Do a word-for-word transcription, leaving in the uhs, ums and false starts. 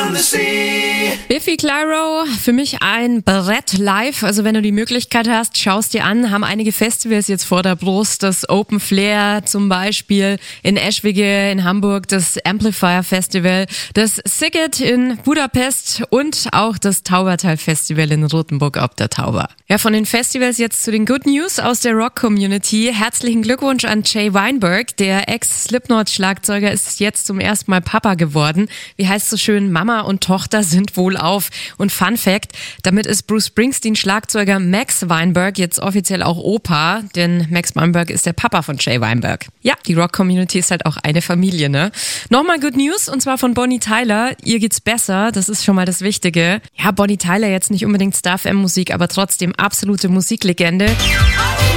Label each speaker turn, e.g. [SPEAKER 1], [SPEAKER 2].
[SPEAKER 1] Biffy Clyro, für mich ein Brett live. Also wenn du die Möglichkeit hast, schaust dir an, haben einige Festivals jetzt vor der Brust. Das Open Flair zum Beispiel in Eschwege in Hamburg, das Amplifier Festival, das Siget in Budapest und auch das Taubertal Festival in Rothenburg ob der Tauber. Ja, von den Festivals jetzt zu den Good News aus der Rock-Community. Herzlichen Glückwunsch an Jay Weinberg. Der Ex-Slipknot-Schlagzeuger ist jetzt zum ersten Mal Papa geworden. Wie heißt so schön, Mama und Tochter sind wohlauf. Und Fun Fact, damit ist Bruce Springsteen-Schlagzeuger Max Weinberg jetzt offiziell auch Opa, denn Max Weinberg ist der Papa von Jay Weinberg. Ja, die Rock-Community ist halt auch eine Familie, ne? Nochmal Good News, und zwar von Bonnie Tyler. Ihr geht's besser, das ist schon mal das Wichtige. Ja, Bonnie Tyler jetzt nicht unbedingt Star-F M-Musik, aber trotzdem absolute Musiklegende.